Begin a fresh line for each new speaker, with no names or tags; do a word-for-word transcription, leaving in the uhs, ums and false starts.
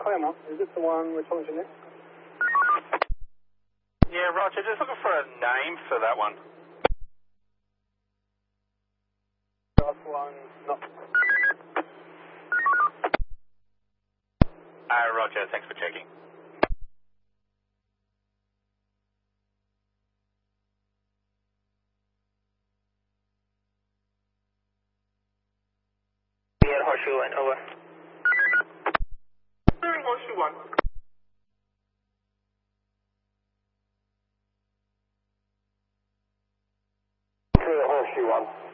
Claremont, is this the one we're talking to next?
Yeah, Roger, just looking for a name for that one.
Last one, not.
Uh, Roger, thanks for checking.
We had Horseshoe One, over.
Clearing Horseshoe One.
Clear Horseshoe One.